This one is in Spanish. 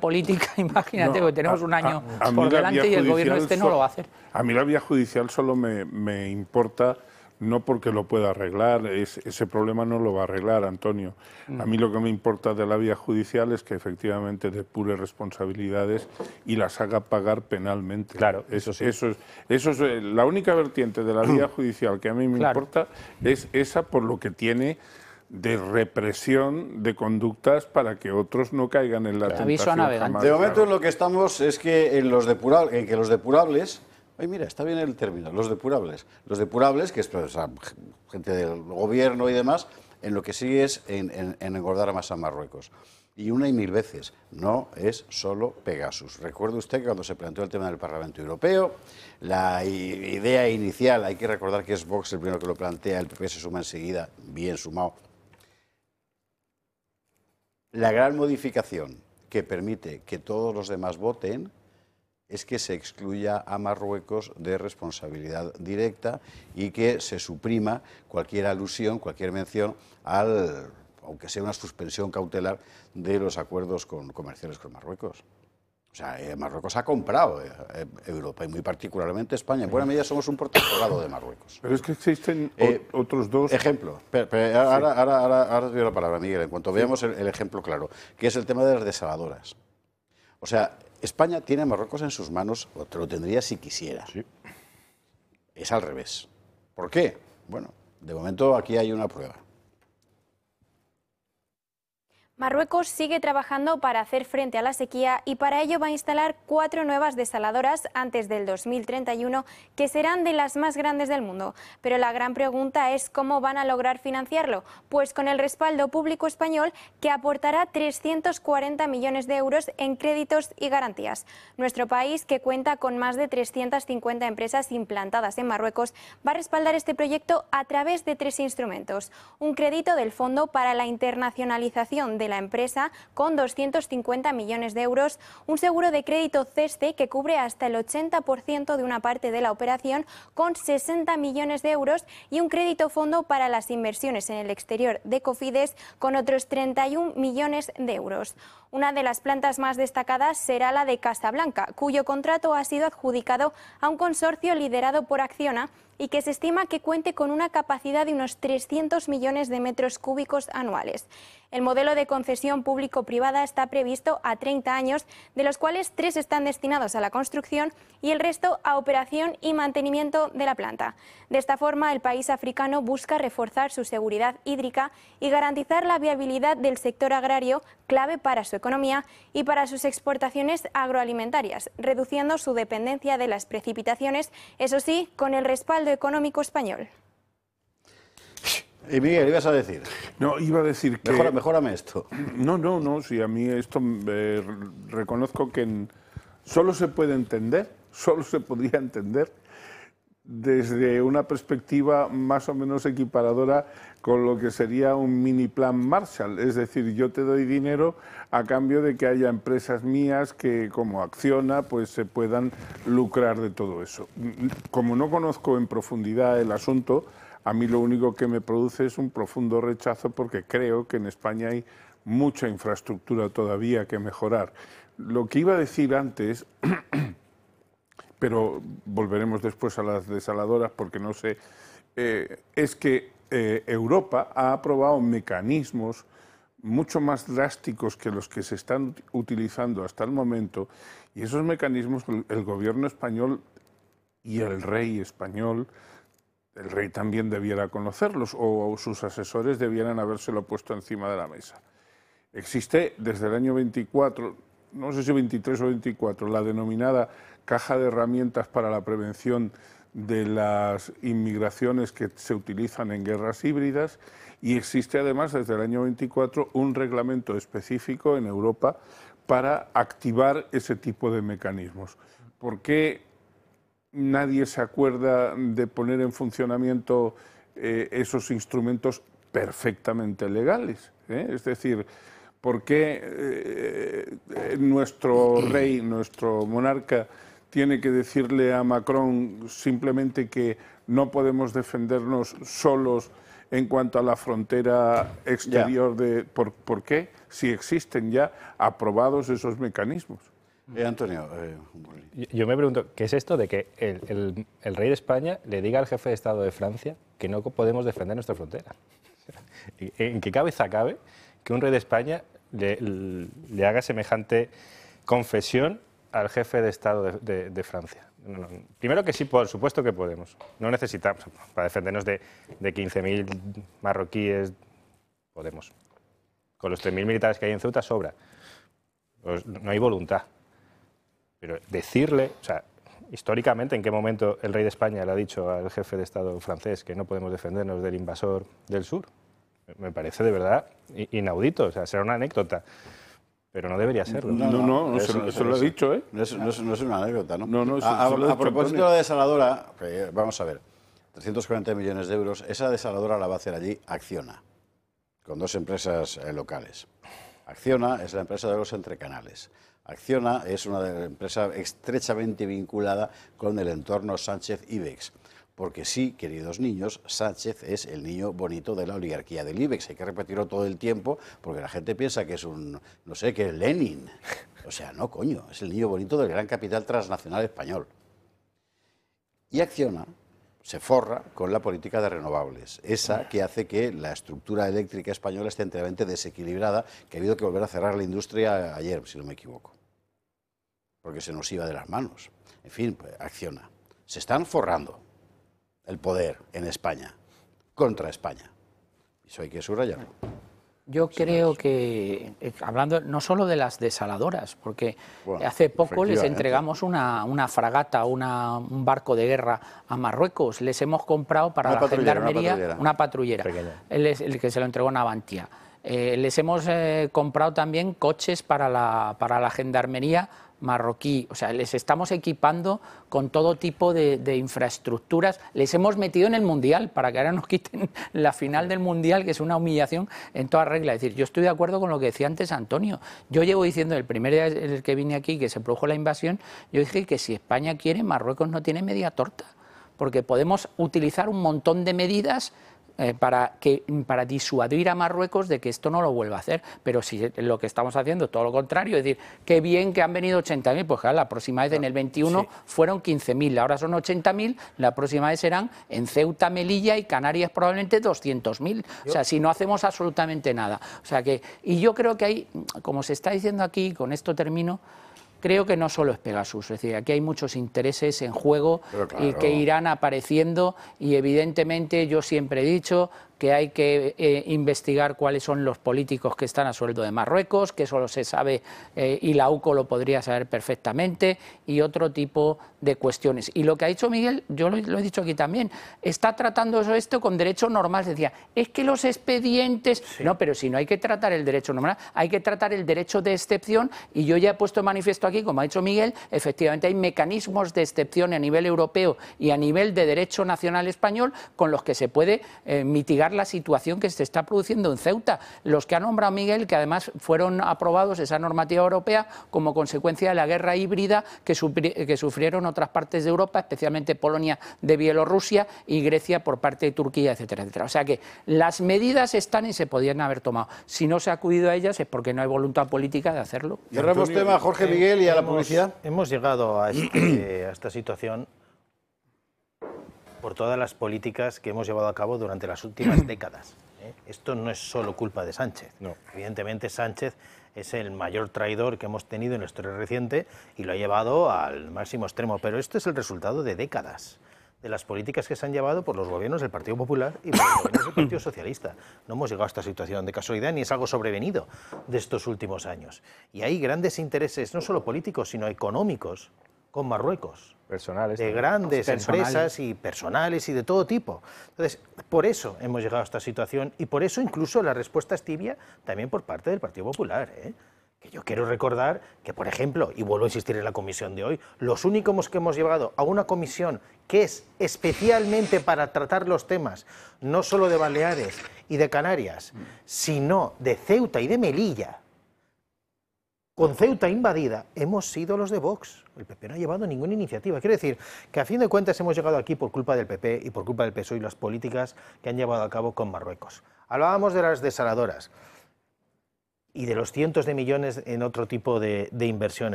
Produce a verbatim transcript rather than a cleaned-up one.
política, imagínate, No, que tenemos a, un año a, a por delante y el gobierno este no lo va a hacer. A mí la vía judicial solo me, me importa, no porque lo pueda arreglar, es, ese problema no lo va a arreglar, Antonio. Mm. A mí lo que me importa de la vía judicial es que efectivamente depure responsabilidades y las haga pagar penalmente. Claro, es, eso sí. Eso es, eso es la única vertiente de la vía judicial que a mí me claro. importa, es esa por lo que tiene de represión de conductas para que otros no caigan en la claro. tentación. Jamás, de momento claro. en lo que estamos es que en los depurables, en que los depurables, ay mira, está bien el término, los depurables, los depurables, que es o sea, gente del gobierno y demás, en lo que sí es en, en, en engordar más a Marruecos. Y una y mil veces, no es solo Pegasus. Recuerde usted que cuando se planteó el tema del Parlamento Europeo, la idea inicial, hay que recordar que es Vox el primero que lo plantea, el P P se suma enseguida, bien sumado. La gran modificación que permite que todos los demás voten es que se excluya a Marruecos de responsabilidad directa y que se suprima cualquier alusión, cualquier mención al, aunque sea una suspensión cautelar de los acuerdos con, comerciales con Marruecos. O sea, eh, Marruecos ha comprado eh, Europa y muy particularmente España. En buena medida somos un protectorado de Marruecos. Pero es que existen eh, otros dos... Ejemplo. Pero, pero ahora, sí. ahora, ahora, ahora te doy la palabra, Miguel, en cuanto sí. veamos el, el ejemplo claro, que es el tema de las desaladoras. O sea, España tiene a Marruecos en sus manos, o te lo tendría si quisiera. Sí. Es al revés. ¿Por qué? Bueno, de momento aquí hay una prueba. Marruecos sigue trabajando para hacer frente a la sequía y para ello va a instalar cuatro nuevas desaladoras antes del dos mil treinta y uno que serán de las más grandes del mundo. Pero la gran pregunta es cómo van a lograr financiarlo, pues con el respaldo público español que aportará trescientos cuarenta millones de euros en créditos y garantías. Nuestro país, que cuenta con más de trescientas cincuenta empresas implantadas en Marruecos, va a respaldar este proyecto a través de tres instrumentos. Un crédito del Fondo para la Internacionalización de la empresa con doscientos cincuenta millones de euros, un seguro de crédito CESCE que cubre hasta el ochenta por ciento de una parte de la operación con sesenta millones de euros y un crédito fondo para las inversiones en el exterior de Cofidis con otros treinta y un millones de euros. Una de las plantas más destacadas será la de Casablanca, cuyo contrato ha sido adjudicado a un consorcio liderado por Acciona y que se estima que cuente con una capacidad de unos trescientos millones de metros cúbicos anuales. El modelo de concesión público-privada está previsto a treinta años, de los cuales tres están destinados a la construcción y el resto a operación y mantenimiento de la planta. De esta forma, el país africano busca reforzar su seguridad hídrica y garantizar la viabilidad del sector agrario, clave para su economía y para sus exportaciones agroalimentarias, reduciendo su dependencia de las precipitaciones, eso sí, con el respaldo económico español. Y Miguel, ibas a decir. No, iba a decir que... Mejora, mejórame esto. No, no, no, sí, a mí esto eh, reconozco que en, solo se puede entender, solo se podría entender desde una perspectiva más o menos equiparadora con lo que sería un mini plan Marshall, es decir, yo te doy dinero a cambio de que haya empresas mías que, como Acciona, pues se puedan lucrar de todo eso. Como no conozco en profundidad el asunto, a mí lo único que me produce es un profundo rechazo porque creo que en España hay mucha infraestructura todavía que mejorar. Lo que iba a decir antes, pero volveremos después a las desaladoras porque no sé, eh, es que eh, Europa ha aprobado mecanismos mucho más drásticos que los que se están utilizando hasta el momento y esos mecanismos el gobierno español y el rey español, el rey también debiera conocerlos o sus asesores debieran habérselo puesto encima de la mesa. Existe desde el año veinticuatro, no sé si veintitrés o veinticuatro, la denominada Caja de Herramientas para la Prevención de las Inmigraciones que se utilizan en guerras híbridas y existe además desde el año veinticuatro un reglamento específico en Europa para activar ese tipo de mecanismos. ¿Por qué nadie se acuerda de poner en funcionamiento eh, esos instrumentos perfectamente legales? ¿eh? Es decir, ¿por qué eh, nuestro rey, nuestro monarca, tiene que decirle a Macron simplemente que no podemos defendernos solos en cuanto a la frontera exterior de... ¿Por, ¿Por qué? Si existen ya aprobados esos mecanismos. Eh, Antonio, eh, yo, yo me pregunto, ¿qué es esto de que el, el, el rey de España le diga al jefe de Estado de Francia que no podemos defender nuestra frontera? ¿En qué cabeza cabe que un rey de España le, le haga semejante confesión al jefe de Estado de, de, de Francia? No, no. Primero que sí, por supuesto que podemos. No necesitamos, para defendernos de, de quince mil marroquíes, podemos. Con los tres mil militares que hay en Ceuta sobra. Pues no hay voluntad. Pero decirle, o sea, históricamente, ¿en qué momento el rey de España le ha dicho al jefe de Estado francés que no podemos defendernos del invasor del sur? Me parece de verdad inaudito, o sea, será una anécdota, pero no debería serlo. No, no, no, no eso, eso, eso lo he dicho, ¿eh? No es, no, es, no es una anécdota, ¿no? No, no, eso, a, a, eso lo he a dicho, propósito Antonio. de la desaladora, que, vamos a ver, trescientos cuarenta millones de euros, esa desaladora la va a hacer allí Acciona, con dos empresas eh, locales. Acciona es la empresa de los entrecanales. Acciona es una empresa estrechamente vinculada con el entorno Sánchez-Ibex. Porque sí, queridos niños, Sánchez es el niño bonito de la oligarquía del IBEX. Hay que repetirlo todo el tiempo porque la gente piensa que es un, no sé, que es Lenin. O sea, no, coño, es el niño bonito del gran capital transnacional español. Y Acciona se forra con la política de renovables, esa que hace que la estructura eléctrica española esté enteramente desequilibrada, que ha habido que volver a cerrar la industria ayer, si no me equivoco, porque se nos iba de las manos. En fin, pues, Acciona. Se están forrando el poder en España, contra España. Eso hay que subrayarlo. Yo creo que, hablando no solo de las desaladoras, porque bueno, hace poco les entregamos una, una fragata, una, un barco de guerra a Marruecos, les hemos comprado para una la patrullera, gendarmería una patrullera, una patrullera, el, el que se lo entregó Navantia. Eh, les hemos eh, comprado también coches para la, para la gendarmería marroquí, o sea, les estamos equipando con todo tipo de, de infraestructuras, les hemos metido en el Mundial para que ahora nos quiten la final del Mundial, que es una humillación en toda regla. Es decir, yo estoy de acuerdo con lo que decía antes Antonio, yo llevo diciendo el primer día en el que vine aquí, que se produjo la invasión, yo dije que si España quiere, Marruecos no tiene media torta, porque podemos utilizar un montón de medidas Eh, para, que, para disuadir a Marruecos de que esto no lo vuelva a hacer, pero si lo que estamos haciendo es todo lo contrario, es decir, qué bien que han venido ochenta mil, pues claro, la próxima vez en el veintiuno sí. fueron quince mil, ahora son ochenta mil, la próxima vez serán en Ceuta, Melilla y Canarias probablemente doscientos mil, o sea, si no hacemos absolutamente nada. O sea que, y yo creo que hay, como se está diciendo aquí, con esto termino, creo que no solo es Pegasus, es decir, aquí hay muchos intereses en juego claro. y que irán apareciendo y evidentemente yo siempre he dicho que hay que eh, investigar cuáles son los políticos que están a sueldo de Marruecos, que eso se sabe eh, y la U C O lo podría saber perfectamente y otro tipo de cuestiones. Y lo que ha dicho Miguel, yo lo, lo he dicho aquí también, está tratando eso esto con derecho normal. Decía, es que los expedientes... Sí. No, pero si no hay que tratar el derecho normal, hay que tratar el derecho de excepción y yo ya he puesto en manifiesto aquí, como ha dicho Miguel, efectivamente hay mecanismos de excepción a nivel europeo y a nivel de derecho nacional español con los que se puede eh, mitigar la situación que se está produciendo en Ceuta. Los que ha nombrado Miguel, que además fueron aprobados esa normativa europea como consecuencia de la guerra híbrida que, que sufrieron otras partes de Europa, especialmente Polonia de Bielorrusia y Grecia por parte de Turquía, etcétera, etcétera. O sea que las medidas están y se podían haber tomado. Si no se ha acudido a ellas es porque no hay voluntad política de hacerlo. Cerramos tema, Jorge Miguel, y a la hemos, publicidad. Hemos llegado a, este, a esta situación por todas las políticas que hemos llevado a cabo durante las últimas décadas. ¿eh? Esto no es solo culpa de Sánchez. No. Evidentemente Sánchez es el mayor traidor que hemos tenido en la historia reciente y lo ha llevado al máximo extremo, pero esto es el resultado de décadas de las políticas que se han llevado por los gobiernos del Partido Popular y por los gobiernos del Partido Socialista. No hemos llegado a esta situación de casualidad ni es algo sobrevenido de estos últimos años. Y hay grandes intereses, no solo políticos, sino económicos, con Marruecos, personales, de grandes personales. empresas y personales y de todo tipo. Entonces, por eso hemos llegado a esta situación y por eso incluso la respuesta es tibia también por parte del Partido Popular, ¿eh? Que yo quiero recordar que, por ejemplo, y vuelvo a insistir en la comisión de hoy, los únicos que hemos llevado a una comisión que es especialmente para tratar los temas, no solo de Baleares y de Canarias, sino de Ceuta y de Melilla, con Ceuta invadida, hemos sido los de Vox. El P P no ha llevado ninguna iniciativa. Quiere decir que a fin de cuentas hemos llegado aquí por culpa del P P y por culpa del P S O E y las políticas que han llevado a cabo con Marruecos. Hablábamos de las desaladoras y de los cientos de millones en otro tipo de, de inversiones.